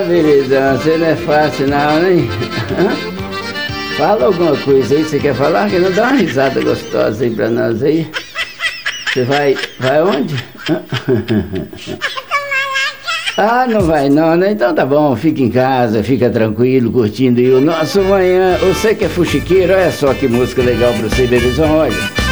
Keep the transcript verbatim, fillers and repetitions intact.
bebezão, você não é fácil não, né? Fala alguma coisa aí que você quer falar, que não dá uma risada gostosa aí pra nós aí. Você vai, vai onde? Ah, não vai não, né? Então tá bom, fica em casa, fica tranquilo, curtindo aí o nosso manhã. Você que é fuxiqueiro, olha só que música legal pra você, bebezão, olha.